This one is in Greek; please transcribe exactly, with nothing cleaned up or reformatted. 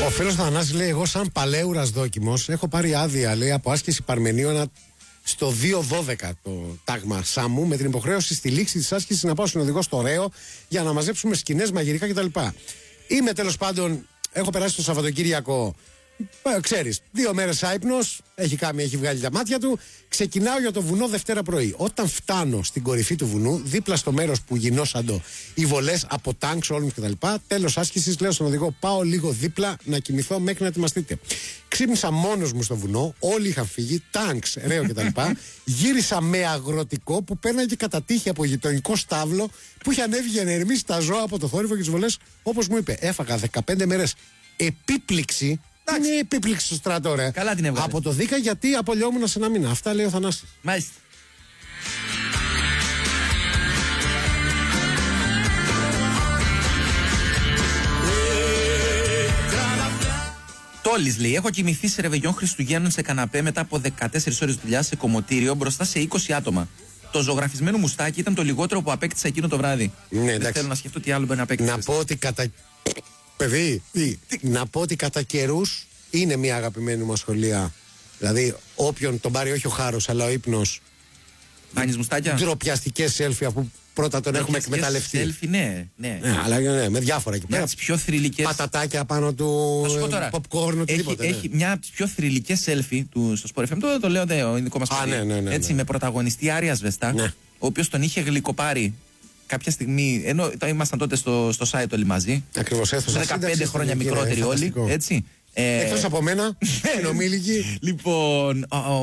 Ο φίλος Θανάσης λέει: εγώ, σαν παλαιούρας δόκιμος, έχω πάρει άδεια, λέει, από άσκηση Παρμενίωνα στο δύο δώδεκα το τάγμα ΣΑΜΟΥ, με την υποχρέωση στη λήξη της άσκησης να πάω συνοδηγό στο Ρέο για να μαζέψουμε σκηνές, μαγειρικά κτλ. Είμαι, τέλος πάντων, έχω περάσει το Σαββατοκύριακο. Ε, ξέρεις, δύο μέρες άυπνος, έχει κάνει, έχει βγάλει τα μάτια του. Ξεκινάω για το βουνό Δευτέρα πρωί. Όταν φτάνω στην κορυφή του βουνού, δίπλα στο μέρος που γινόσαντο οι βολές από τάγκς, όλους κτλ. Τέλος άσκησης, λέω στον οδηγό: πάω λίγο δίπλα να κοιμηθώ μέχρι να ετοιμαστείτε. Ξύπνησα μόνος μου στο βουνό, όλοι είχαν φύγει, τάγκς, Ρέο κτλ. Γύρισα με αγροτικό που πέρναγε κατά τύχη από γειτονικό στάβλο που είχε ανέβει για να ερμήσει τα ζώα από το θόρυβο και τις βολές, όπως μου είπε. Έφαγα δεκαπέντε μέρες επίπληξη. Είναι η επίπληξη στο στρατό, ρε. Καλά την έβγαλε. Από το δίκα, γιατί απολυόμουν σε ένα μήνα. Αυτά λέει ο Θανάσης. Μάλιστα. Τόλης λέει: έχω κοιμηθεί σε ρεβεγιόν Χριστουγέννων σε καναπέ μετά από δεκατέσσερις ώρες δουλειά σε κομμωτήριο μπροστά σε είκοσι άτομα. Το ζωγραφισμένο μουστάκι ήταν το λιγότερο που απέκτησα εκείνο το βράδυ. Ναι, δεν θέλω να σκεφτώ τι άλλο μπορεί να απέκτησα. Να πω ότι κατά. Παιδί, τι, τι. Να πω ότι κατά καιρούς είναι μια αγαπημένη μου σχολεία. Δηλαδή, όποιον τον πάρει, όχι ο χάρος, αλλά ο ύπνος. Βάνεις μουστάκια. Ντροπιαστικές selfie, αφού πρώτα τον έχουμε εκμεταλλευτεί. Selfie, ναι, ναι. Ναι, αλλά ναι, με διάφορα εκεί πέρα. Μια πιο θρυλικές. Πατατάκια πάνω του, popcorn, οτιδήποτε. Έχει, έχει μια από τις πιο θρυλικές selfie του στο Sport εφ εμ. Το, το λέω, δε, ο ειδικό μας παιδί. Ναι, ναι, ναι, έτσι, ναι. με πρωταγωνιστή Άρια Σβεστά, ναι. Ο οποίος τον είχε γλυκοπάρει κάποια στιγμή, ενώ ήμασταν τότε στο, στο site όλοι μαζί. Ακριβώς, έθωσα. δεκαπέντε χρόνια μικρότεροι όλοι. Έτσι. Εκτός από μένα, συνομήλικοι. Λοιπόν,